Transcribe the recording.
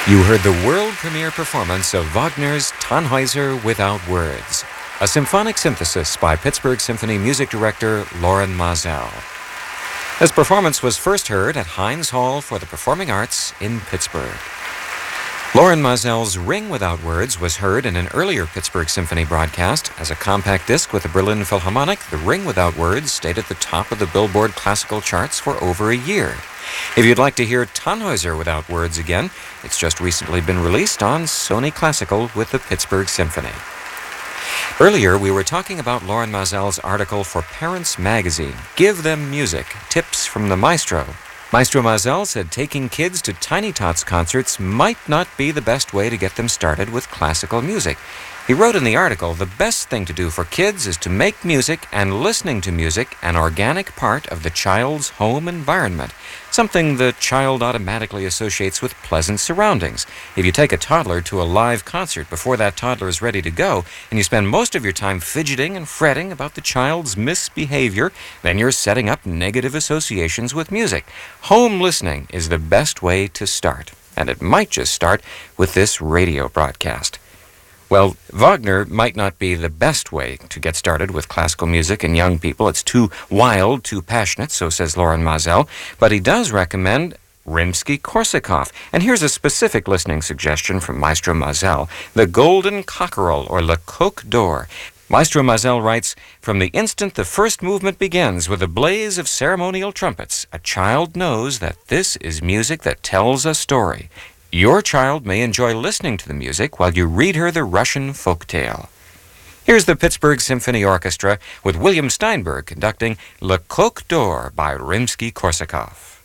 You heard the world premiere performance of Wagner's Tannhäuser Without Words, a symphonic synthesis by Pittsburgh Symphony music director Loren Maazel. This performance was first heard at Heinz Hall for the Performing Arts in Pittsburgh. Loren Maazel's Ring Without Words was heard in an earlier Pittsburgh Symphony broadcast. As a compact disc with the Berlin Philharmonic, the Ring Without Words stayed at the top of the Billboard classical charts for over a year. If you'd like to hear Tannhäuser Without Words again, it's just recently been released on Sony Classical with the Pittsburgh Symphony. Earlier, we were talking about Loren Maazel's article for Parents Magazine, Give Them Music, Tips from the Maestro. Maestro Maazel said taking kids to Tiny Tots concerts might not be the best way to get them started with classical music. He wrote in the article, the best thing to do for kids is to make music and listening to music an organic part of the child's home environment, something the child automatically associates with pleasant surroundings. If you take a toddler to a live concert before that toddler is ready to go, and you spend most of your time fidgeting and fretting about the child's misbehavior, then you're setting up negative associations with music. Home listening is the best way to start, and it might just start with this radio broadcast. Well, Wagner might not be the best way to get started with classical music in young people. It's too wild, too passionate, so says Loren Maazel. But he does recommend Rimsky-Korsakov. And here's a specific listening suggestion from Maestro Maazel, the Golden Cockerel, or Le Coq d'Or. Maestro Maazel writes, from the instant the first movement begins with a blaze of ceremonial trumpets, a child knows that this is music that tells a story. Your child may enjoy listening to the music while you read her the Russian folktale. Here's the Pittsburgh Symphony Orchestra with William Steinberg conducting Le Coq d'Or by Rimsky-Korsakov.